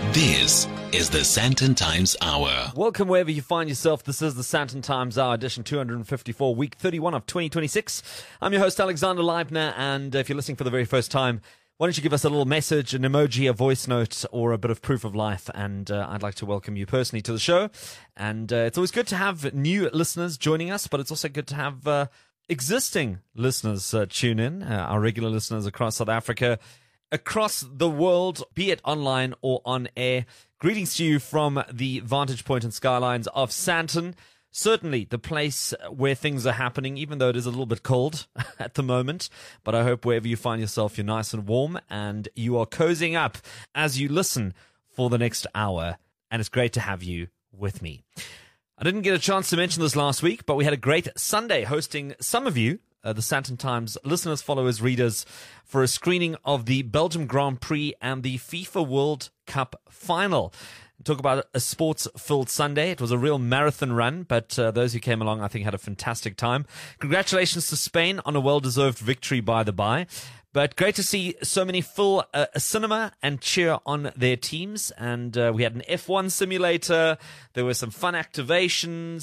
This is the Sandton Times Hour. Welcome wherever you find yourself. This is the Sandton Times Hour, edition 254, week 31 of 2026. I'm your host, Alexander Leibner, and if you're listening for the very first time, why don't you give us a little message, an emoji, a voice note, or a bit of proof of life, and I'd like to welcome you personally to the show. And it's always good to have new listeners joining us, but it's also good to have existing listeners tune in, our regular listeners across South Africa, across the world, be it online or on air. Greetings to you from the vantage point and skylines of Sandton. Certainly the place where things are happening, even though it is a little bit cold at the moment. But I hope wherever you find yourself, you're nice and warm and you are cozying up as you listen for the next hour. And it's great to have you with me. I didn't get a chance to mention this last week, but we had a great Sunday hosting some of you, the Sandton Times listeners, followers, readers, for a screening of the Belgium Grand Prix and the FIFA World Cup final. Talk about a sports-filled Sunday. It was a real marathon run, but those who came along, I think, had a fantastic time. Congratulations to Spain on a well-deserved victory, by the by. But great to see so many fill a cinema and cheer on their teams. And we had an F1 simulator. There were some fun activations,